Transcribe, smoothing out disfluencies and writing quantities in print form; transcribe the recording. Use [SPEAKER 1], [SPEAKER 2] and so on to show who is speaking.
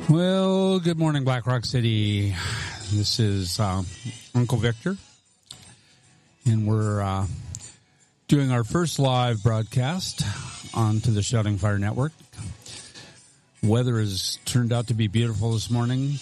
[SPEAKER 1] Well, good morning, Black Rock City. This is Uncle Victor, and we're doing our first live broadcast onto the Shouting Fire Network. Weather has turned out to be beautiful this morning.